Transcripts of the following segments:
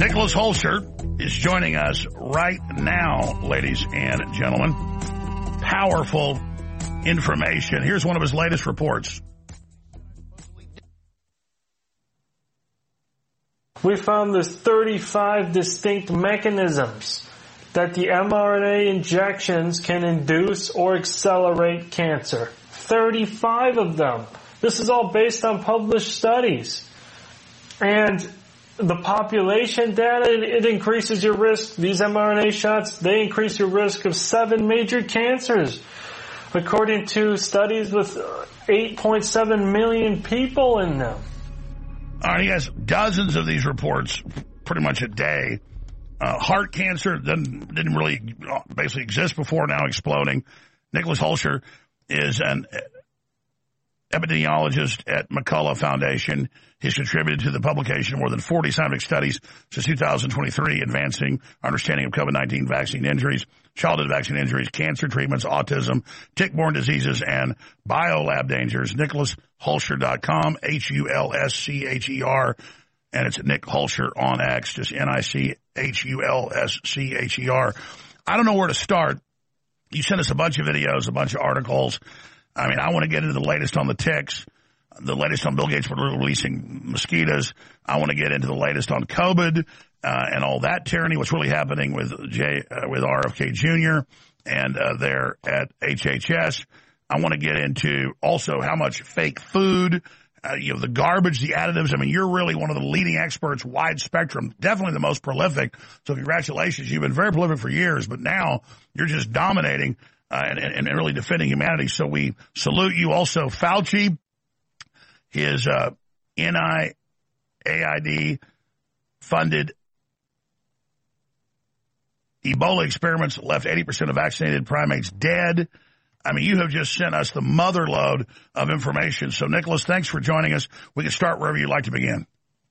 Nicholas Holscher is joining us right now, ladies and gentlemen. Powerful information. Here's one of his latest reports. We found there's 35 distinct mechanisms that the mRNA injections can induce or accelerate cancer. 35 of them. This is all based on published studies. And the population data, it increases your risk. These mRNA shots, they increase your risk of 7 major cancers, according to studies with 8.7 million people in them. All right, he has dozens of these reports pretty much a day. Heart cancer didn't really basically exist before, now exploding. Nicholas Holscher is an epidemiologist at McCullough Foundation. He's contributed to the publication of more than 40 scientific studies since 2023, advancing our understanding of COVID-19 vaccine injuries, childhood vaccine injuries, cancer treatments, autism, tick-borne diseases, and biolab dangers. NicholasHolscher.com, Hulscher, and it's Nick Holscher on X, just Nichulscher. I don't know where to start. You sent us a bunch of videos, a bunch of articles. I mean, I want to get into the latest on the ticks, the latest on Bill Gates releasing mosquitoes. I want to get into the latest on COVID and all that tyranny, what's really happening with RFK Jr. and there at HHS. I want to get into also how much fake food, the garbage, the additives. I mean, you're really one of the leading experts, wide spectrum, definitely the most prolific. So congratulations. You've been very prolific for years, but now you're just dominating and really defending humanity. So we salute you. Also, Fauci, his NIAID-funded Ebola experiments left 80% of vaccinated primates dead. I mean, you have just sent us the mother load of information. So, Nicholas, thanks for joining us. We can start wherever you'd like to begin.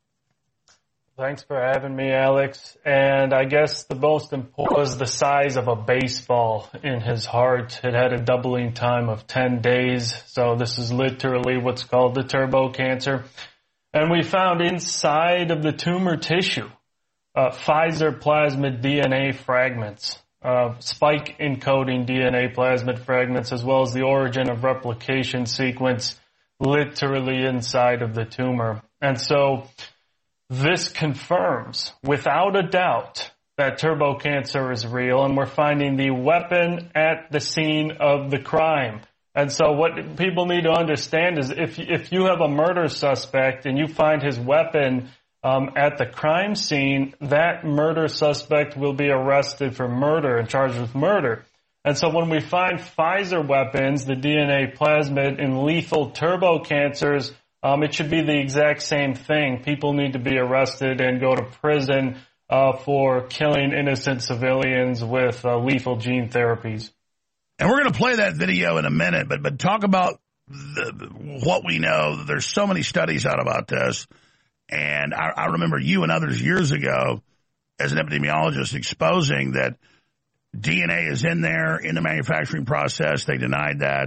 Thanks for having me, Alex. And I guess the most important was the size of a baseball in his heart. It had a doubling time of 10 days. So this is literally what's called the turbo cancer. And we found inside of the tumor tissue, Pfizer plasmid DNA fragments, spike encoding DNA plasmid fragments, as well as the origin of replication sequence literally inside of the tumor. And so this confirms, without a doubt, that turbo cancer is real, and we're finding the weapon at the scene of the crime. And so what people need to understand is if you have a murder suspect and you find his weapon at the crime scene, that murder suspect will be arrested for murder and charged with murder. And so when we find Pfizer weapons, the DNA plasmid, in lethal turbo cancers, it should be the exact same thing. People need to be arrested and go to prison for killing innocent civilians with lethal gene therapies. And we're going to play that video in a minute, but talk about what we know. There's so many studies out about this. And I remember you and others years ago as an epidemiologist exposing that DNA is in there in the manufacturing process. They denied that.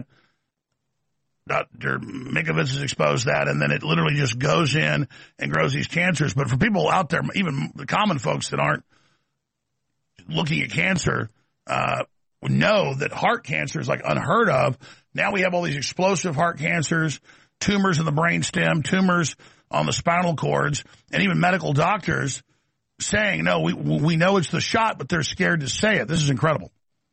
Dr. Mikovits has exposed that, and then it literally just goes in and grows these cancers. But for people out there, even the common folks that aren't looking at cancer, know that heart cancer is like unheard of. Now we have all these explosive heart cancers, tumors in the brainstem, tumors on the spinal cords, and even medical doctors saying, no, we know it's the shot, but they're scared to say it. This is incredible.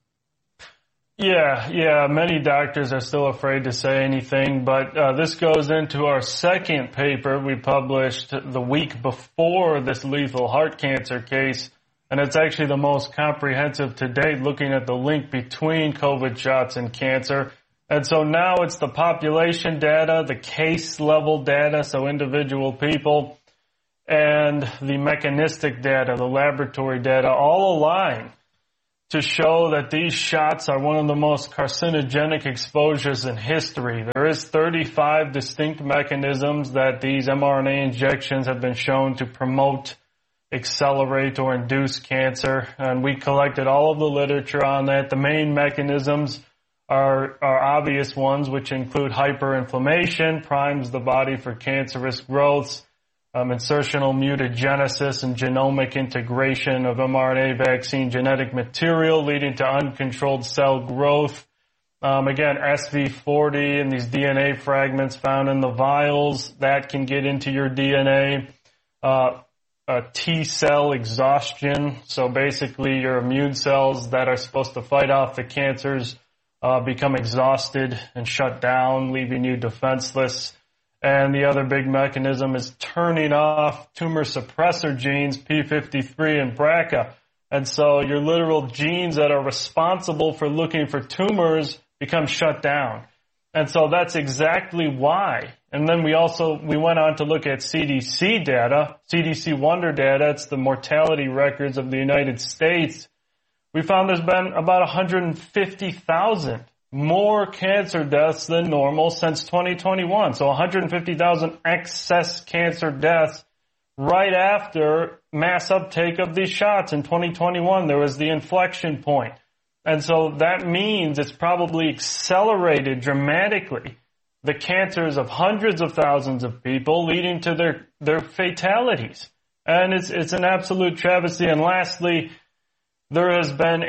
Yeah. Many doctors are still afraid to say anything, but this goes into our second paper we published the week before this lethal heart cancer case, and it's actually the most comprehensive to date, looking at the link between COVID shots and cancer. And so now it's the population data, the case level data, so individual people, and the mechanistic data, the laboratory data, all align to show that these shots are one of the most carcinogenic exposures in history. There is 35 distinct mechanisms that these mRNA injections have been shown to promote, accelerate, or induce cancer. And we collected all of the literature on that. The main mechanisms are obvious ones, which include hyperinflammation, primes the body for cancerous growths, insertional mutagenesis and genomic integration of mRNA vaccine genetic material leading to uncontrolled cell growth. Again, SV40 and these DNA fragments found in the vials, that can get into your DNA. T-cell exhaustion, so basically your immune cells that are supposed to fight off the cancers become exhausted and shut down, leaving you defenseless. And the other big mechanism is turning off tumor suppressor genes, P53 and BRCA. And so your literal genes that are responsible for looking for tumors become shut down. And so that's exactly why. And then we went on to look at CDC data, CDC Wonder data. It's the mortality records of the United States. We found there's been about 150,000 more cancer deaths than normal since 2021. So 150,000 excess cancer deaths right after mass uptake of these shots in 2021. There was the inflection point. And so that means it's probably accelerated dramatically the cancers of hundreds of thousands of people, leading to their fatalities. And it's an absolute travesty. And lastly, there has been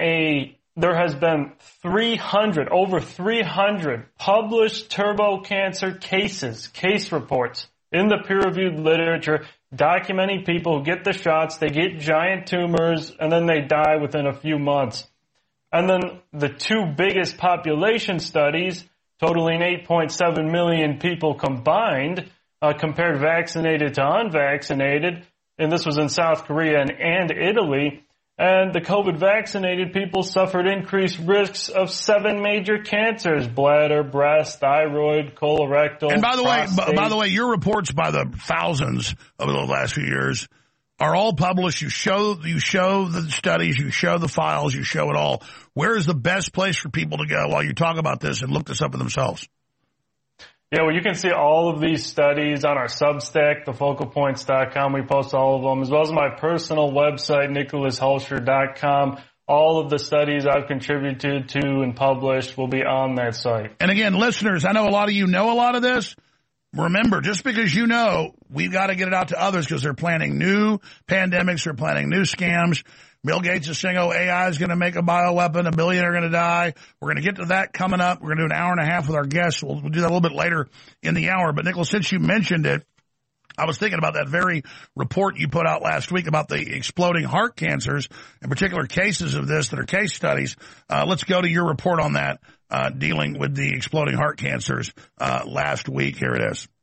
over 300 published turbo cancer case reports in the peer-reviewed literature documenting people who get the shots, they get giant tumors, and then they die within a few months. And then the two biggest population studies, totaling 8.7 million people combined, compared vaccinated to unvaccinated, and this was in South Korea and Italy, and the COVID vaccinated people suffered increased risks of 7 major cancers: bladder, breast, thyroid, colorectal, and by prostate. the way, your reports by the thousands over the last few years are all published. You show the studies, you show the files, you show it all. Where is the best place for people to go while you talk about this and look this up for themselves? Yeah, well, you can see all of these studies on our Substack, thefocalpoints.com. We post all of them, as well as my personal website, nicholasholscher.com. All of the studies I've contributed to and published will be on that site. And again, listeners, I know a lot of you know a lot of this. Remember, just because you know, we've got to get it out to others because they're planning new pandemics, they're planning new scams. Bill Gates is saying, AI is going to make a bioweapon, 1 billion are going to die. We're going to get to that coming up. We're going to do an hour and a half with our guests. We'll do that a little bit later in the hour. But, Nicholas, since you mentioned it, I was thinking about that very report you put out last week about the exploding heart cancers, in particular cases of this that are case studies. Let's go to your report on that, dealing with the exploding heart cancers last week. Here it is.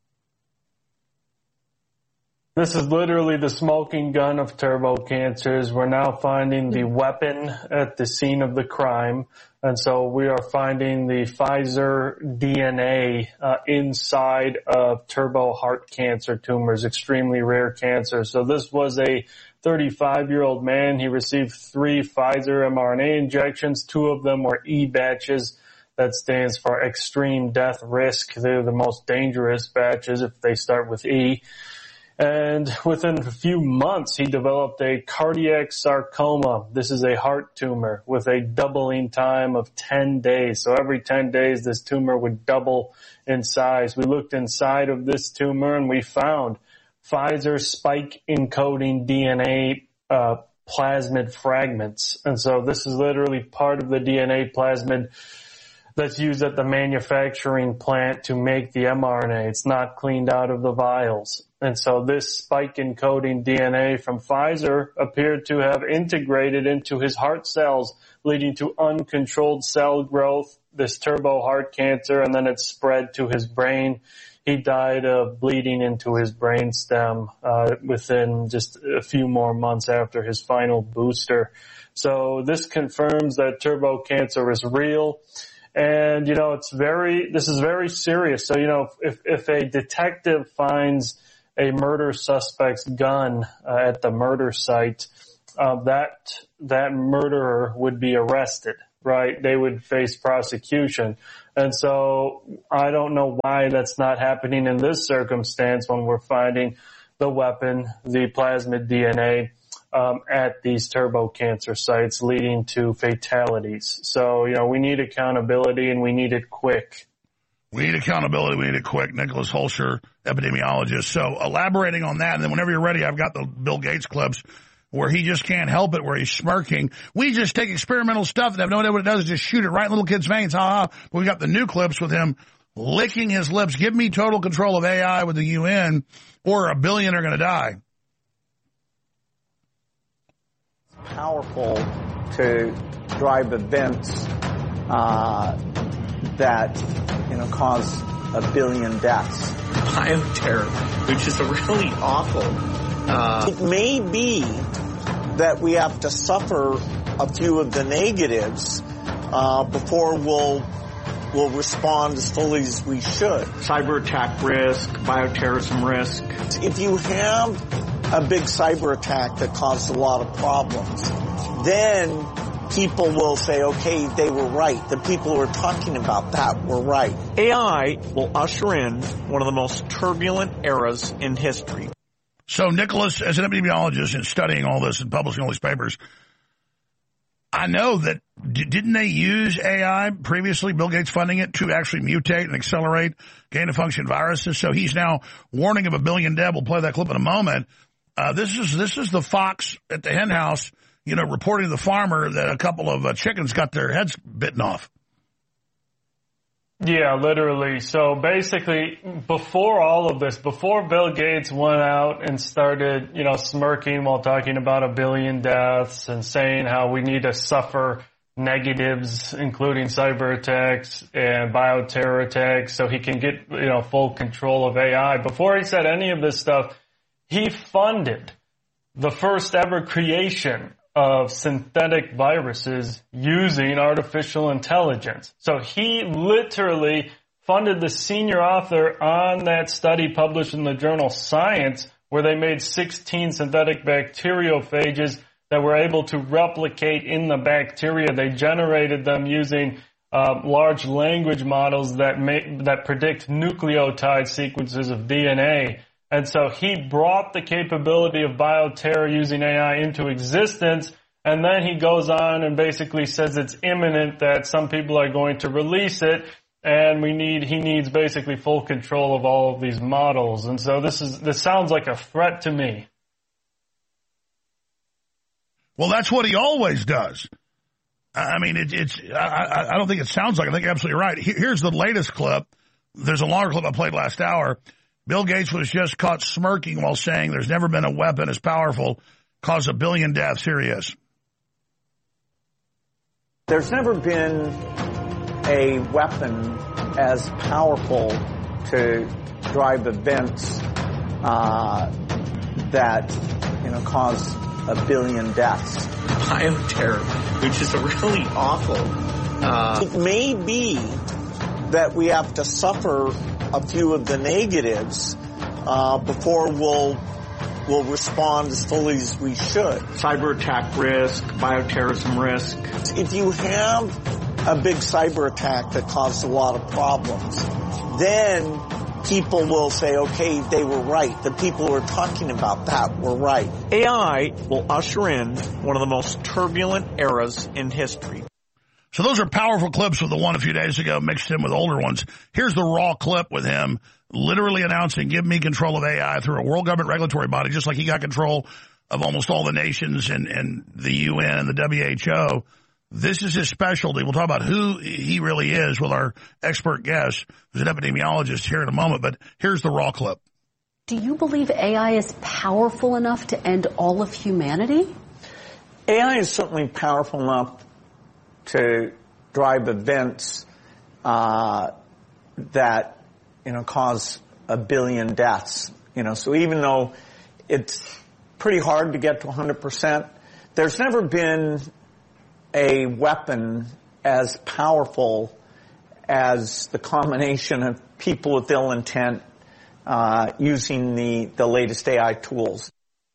This is literally the smoking gun of turbo cancers. We're now finding the weapon at the scene of the crime. And so we are finding the Pfizer DNA inside of turbo heart cancer tumors, extremely rare cancer. So this was a 35-year-old man. He received 3 Pfizer mRNA injections. 2 of them were E batches. That stands for extreme death risk. They're the most dangerous batches if they start with E. And within a few months, he developed a cardiac sarcoma. This is a heart tumor with a doubling time of 10 days. So every 10 days, this tumor would double in size. We looked inside of this tumor and we found Pfizer spike encoding DNA plasmid fragments. And so this is literally part of the DNA plasmid that's used at the manufacturing plant to make the mRNA. It's not cleaned out of the vials. And so this spike encoding DNA from Pfizer appeared to have integrated into his heart cells, leading to uncontrolled cell growth, this turbo heart cancer, and then it spread to his brain. He died of bleeding into his brainstem within just a few more months after his final booster. So this confirms that turbo cancer is real. And, this is very serious. So, if a detective finds a murder suspect's gun at the murder site, that murderer would be arrested, right? They would face prosecution. And so I don't know why that's not happening in this circumstance when we're finding the weapon, the plasmid DNA, at these turbo cancer sites, leading to fatalities. So, we need accountability and we need it quick. We need accountability. We need it quick. Nicholas Hulscher, epidemiologist. So elaborating on that, and then whenever you're ready, I've got the Bill Gates clips where he just can't help it, where he's smirking. We just take experimental stuff and have no idea what it does, just shoot it right in little kids' veins. Ha ha. But we got the new clips with him licking his lips. Give me total control of AI with the UN, or 1 billion are going to die. Powerful to drive events that cause 1 billion deaths. Bioterror, which is a really awful. It may be that we have to suffer a few of the negatives before we'll respond as fully as we should. Cyber attack risk, bioterrorism risk. If you have a big cyber attack that caused a lot of problems, then people will say, okay, they were right. The people who were talking about that were right. AI will usher in one of the most turbulent eras in history. So Nicholas, as an epidemiologist and studying all this and publishing all these papers, I know that didn't they use AI previously, Bill Gates funding it, to actually mutate and accelerate gain-of-function viruses? So he's now warning of 1 billion dead. We'll play that clip in a moment. This is the fox at the hen house, reporting to the farmer that a couple of chickens got their heads bitten off. Yeah, literally. So basically, before all of this, before Bill Gates went out and started, smirking while talking about 1 billion deaths and saying how we need to suffer negatives, including cyber attacks and bioterror attacks, so he can get, full control of AI. Before he said any of this stuff, he funded the first ever creation of synthetic viruses using artificial intelligence. So he literally funded the senior author on that study published in the journal Science, where they made 16 synthetic bacteriophages that were able to replicate in the bacteria. They generated them using large language models that predict nucleotide sequences of DNA. And so he brought the capability of bioterror using AI into existence, and then he goes on and basically says it's imminent that some people are going to release it, and he needs basically full control of all of these models. And so this sounds like a threat to me. Well, that's what he always does. I mean, I don't think it sounds like it. I think you're absolutely right. Here's the latest clip. There's a longer clip I played last hour. Bill Gates was just caught smirking while saying there's never been a weapon as powerful, caused 1 billion deaths. Here he is. There's never been a weapon as powerful to drive events that cause 1 billion deaths. Bioterror, which is a really awful. It may be that we have to suffer a few of the negatives before we'll respond as fully as we should. Cyber attack risk, bioterrorism risk. If you have a big cyber attack that caused a lot of problems, then people will say, okay, they were right. The people who are talking about that were right. AI will usher in one of the most turbulent eras in history. So those are powerful clips with the one a few days ago mixed in with older ones. Here's the raw clip with him literally announcing, give me control of AI through a world government regulatory body, just like he got control of almost all the nations and the UN and the WHO. This is his specialty. We'll talk about who he really is with our expert guest, who's an epidemiologist, here in a moment. But here's the raw clip. Do you believe AI is powerful enough to end all of humanity? AI is certainly powerful enough to drive events that cause 1 billion deaths. So even though it's pretty hard to get to 100%, there's never been a weapon as powerful as the combination of people with ill intent using the latest AI tools.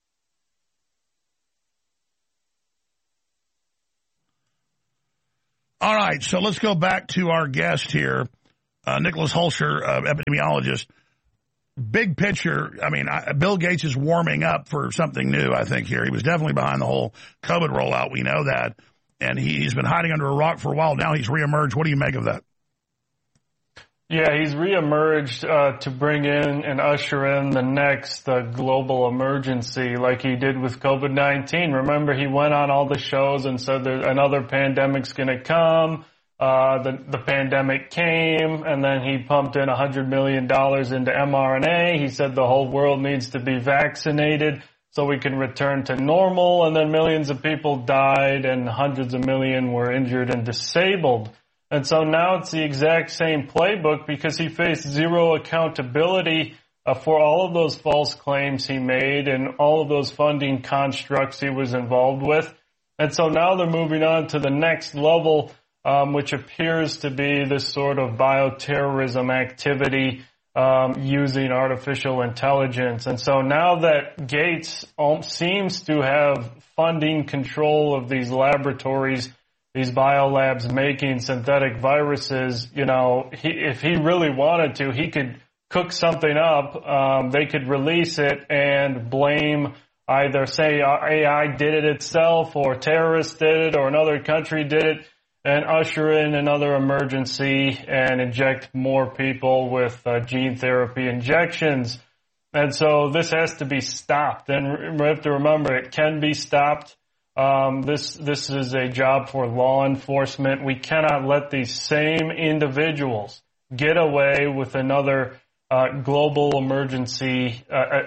All right, so let's go back to our guest here, Nicholas Hulscher, epidemiologist. Big picture, I mean, Bill Gates is warming up for something new, I think, here. He was definitely behind the whole COVID rollout. We know that. And he's been hiding under a rock for a while. Now he's reemerged. What do you make of that? Yeah, he's reemerged to bring in and usher in the next global emergency like he did with COVID-19. Remember, he went on all the shows and said that another pandemic's going to come. The pandemic came, and then he pumped in $100 million into mRNA. He said the whole world needs to be vaccinated so we can return to normal, and then millions of people died and hundreds of millions were injured and disabled. And so now it's the exact same playbook because he faced zero accountability for all of those false claims he made and all of those funding constructs he was involved with. And so now they're moving on to the next level, which appears to be this sort of bioterrorism activity using artificial intelligence. And so now that Gates seems to have funding control of these laboratories, these biolabs making synthetic viruses, if he really wanted to, he could cook something up. They could release it and blame either say AI did it itself or terrorists did it or another country did it and usher in another emergency and inject more people with gene therapy injections. And so this has to be stopped. And we have to remember it can be stopped. This is a job for law enforcement. We cannot let these same individuals get away with another global emergency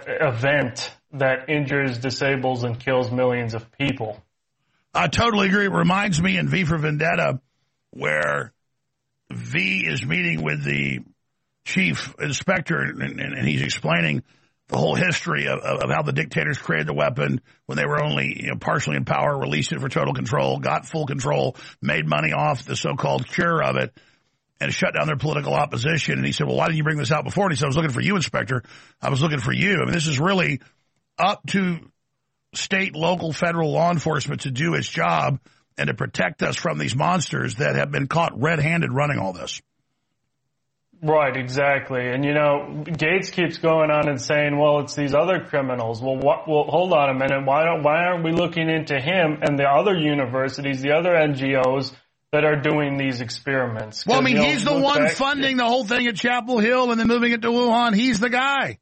event that injures, disables, and kills millions of people. I totally agree. It reminds me in V for Vendetta where V is meeting with the chief inspector and he's explaining the whole history of how the dictators created the weapon when they were only partially in power, released it for total control, got full control, made money off the so-called cure of it, and shut down their political opposition. And he said, well, why didn't you bring this out before? And he said, I was looking for you, Inspector. I was looking for you. I mean, this is really up to state, local, federal law enforcement to do its job and to protect us from these monsters that have been caught red-handed running all this. Right, exactly. And, Gates keeps going on and saying, well, it's these other criminals. Well, hold on a minute. Why aren't we looking into him and the other universities, the other NGOs that are doing these experiments? Well, I mean, he's the one funding the whole thing at Chapel Hill and then moving it to Wuhan. He's the guy.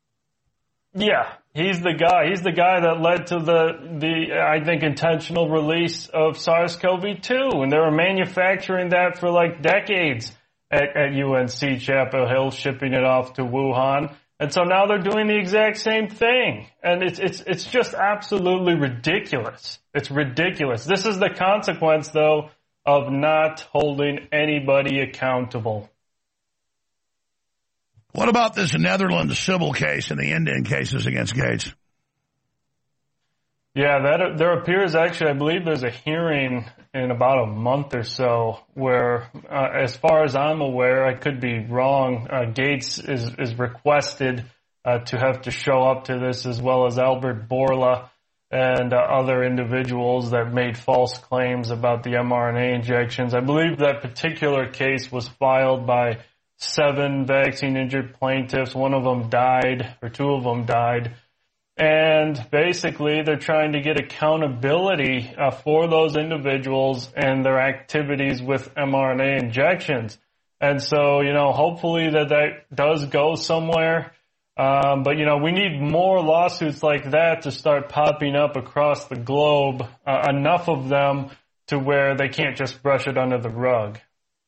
Yeah, he's the guy. He's the guy that led to the I think, intentional release of SARS-CoV-2. And they were manufacturing that for like decades at UNC Chapel Hill, shipping it off to Wuhan. And so now they're doing the exact same thing. And it's just absolutely ridiculous. It's ridiculous. This is the consequence, though, of not holding anybody accountable. What about this Netherlands civil case and the Indian cases against Gates? Yeah, there appears actually, I believe there's a hearing in about a month or so where, as far as I'm aware, I could be wrong, Gates is requested to have to show up to this, as well as Albert Bourla and other individuals that made false claims about the mRNA injections. I believe that particular case was filed by 7 vaccine-injured plaintiffs. One of them died, or 2 of them died. And basically, they're trying to get accountability for those individuals and their activities with mRNA injections. And so, hopefully that does go somewhere. But, we need more lawsuits like that to start popping up across the globe, enough of them to where they can't just brush it under the rug.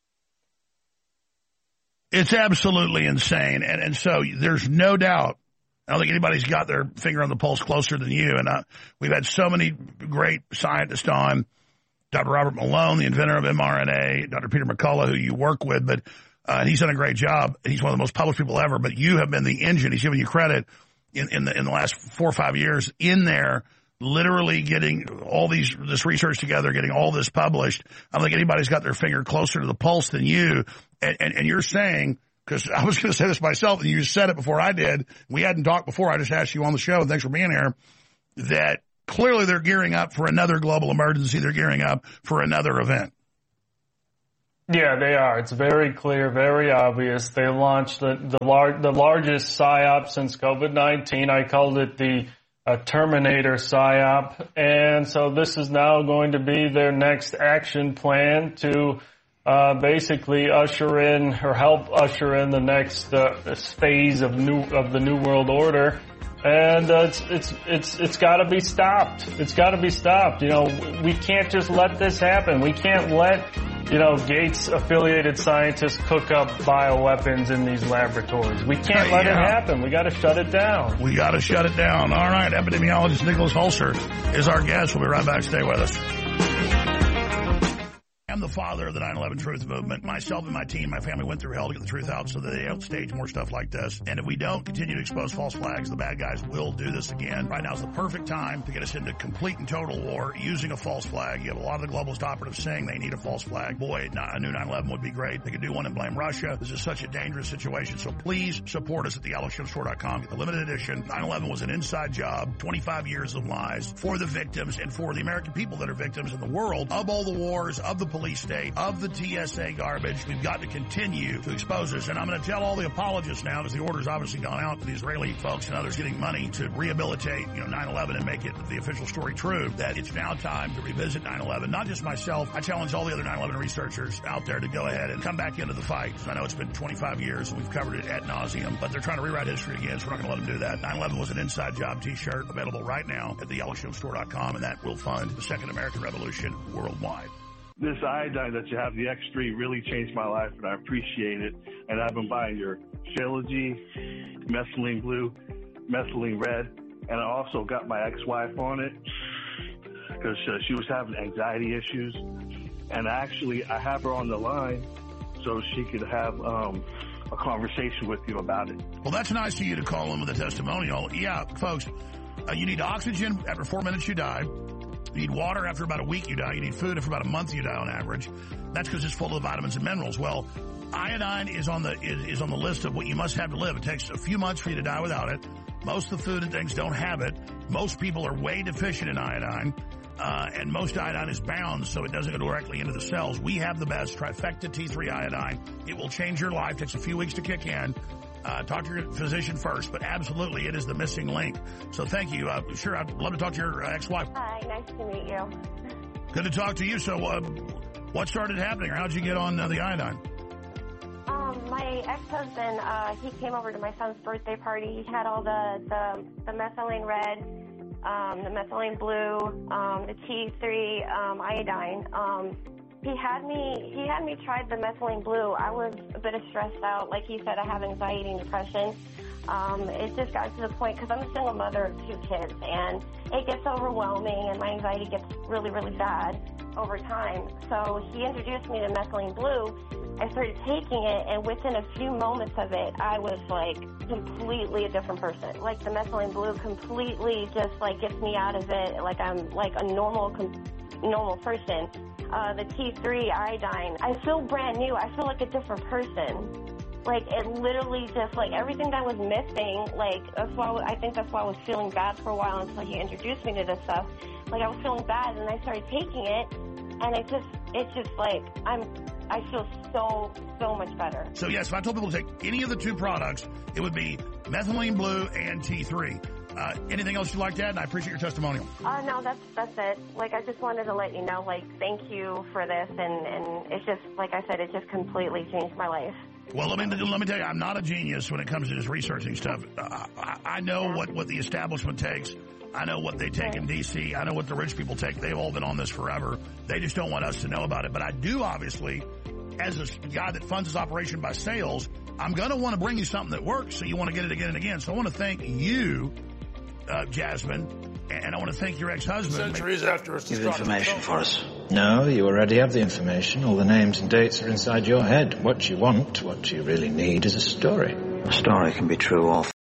It's absolutely insane. And so there's no doubt. I don't think anybody's got their finger on the pulse closer than you. And we've had so many great scientists on, Dr. Robert Malone, the inventor of mRNA, Dr. Peter McCullough, who you work with, but he's done a great job. He's one of the most published people ever, but you have been the engine. He's given you credit in the last 4 or 5 years in there, literally getting all this research together, getting all this published. I don't think anybody's got their finger closer to the pulse than you. And you're saying, because I was going to say this myself, and you said it before I did. We hadn't talked before. I just asked you on the show, and thanks for being here, that clearly they're gearing up for another global emergency. They're gearing up for another event. Yeah, they are. It's very clear, very obvious. They launched the largest PSYOP since COVID-19. I called it the Terminator PSYOP. And so this is now going to be their next action plan to basically usher in or help usher in the next phase of the New World Order. And it's got to be stopped. It's got to be stopped. We can't just let this happen. We can't let Gates-affiliated scientists cook up bioweapons in these laboratories. We can't let it happen. We got to shut it down. We got to shut it down. All right, epidemiologist Nicholas Hulser is our guest. We'll be right back. Stay with us. I'm the father of the 9/11 truth movement. Myself and my team, my family went through hell to get the truth out so that they don't stage more stuff like this. And if we don't continue to expose false flags, the bad guys will do this again. Right now is the perfect time to get us into complete and total war using a false flag. You have a lot of the globalist operatives saying they need a false flag. Boy, a new 9/11 would be great. They could do one and blame Russia. This is such a dangerous situation. So please support us at thealexjonesstore.com. Get the limited edition. 9/11 was an inside job. 25 years of lies for the victims and for the American people that are victims in the world of all the wars, of the police state, of the TSA garbage. We've got to continue to expose this. And I'm going to tell all the apologists now, because the order's obviously gone out to the Israeli folks and others getting money to rehabilitate 9/11 and make it the official story true, that it's now time to revisit 9/11. Not just myself. I challenge all the other 9/11 researchers out there to go ahead and come back into the fight. I know it's been 25 years and we've covered it ad nauseum, but they're trying to rewrite history again, so we're not going to let them do that. 9/11 was an inside job t-shirt available right now at thealexjonesstore.com, and that will fund the Second American Revolution worldwide. This iodine that you have, the X3, really changed my life, and I appreciate it. And I've been buying your Shaylogy, Methylene Blue, Methylene Red, and I also got my ex-wife on it because she was having anxiety issues. And actually, I have her on the line so she could have a conversation with you about it. Well, that's nice of you to call in with a testimonial. Yeah, folks, you need oxygen. After 4 minutes, you die. You need water. After about a week, you die. You need food. After about a month, you die on average. That's because it's full of vitamins and minerals. Well, iodine is on the list of what you must have to live. It takes a few months for you to die without it. Most of the food and things don't have it. Most people are way deficient in iodine. And most iodine is bound, so it doesn't go directly into the cells. We have the best trifecta T3 iodine. It will change your life. It takes a few weeks to kick in. Talk to your physician first, but absolutely it is the missing link. So thank you. Sure, I'd love to talk to your ex-wife. Hi, nice to meet you. Good to talk to you. So what started happening, or how'd you get on the iodine? My ex-husband, he came over to my son's birthday party. He had all the methylene red, the methylene blue, the T3 iodine. He had me try the methylene blue. I was a bit stressed out. Like he said, I have anxiety and depression. It just got to the point, because I'm a single mother of 2 kids, and it gets overwhelming, and my anxiety gets really, really bad over time. So he introduced me to methylene blue. I started taking it, and within a few moments of it, I was like completely a different person. Like the methylene blue completely just like gets me out of it. Like I'm like a normal person. The T3 iodine, I feel brand new. I feel like a different person. Like it literally just like everything that was missing. Like I think that's why I was feeling bad for a while until he introduced me to this stuff. Like I was feeling bad, and I started taking it, and it's just like I feel so much better. So yes, if I told people to take any of the 2 products, it would be methylene blue and T3. Anything else you'd like to add? And I appreciate your testimonial. No, that's it. Like, I just wanted to let you know, like, thank you for this, and it's just, like I said, it just completely changed my life. Well, let me tell you, I'm not a genius when it comes to just researching stuff. I know what the establishment takes. I know what they take in D.C. I know what the rich people take. They've all been on this forever. They just don't want us to know about it. But I do, obviously, as a guy that funds his operation by sales, I'm going to want to bring you something that works, so you want to get it again and again. So I want to thank you, Jasmine, and I want to thank your ex-husband. Centuries after us. You have information for us? No, you already have the information. All the names and dates are inside your head. What you want, what you really need, is a story. A story can be true or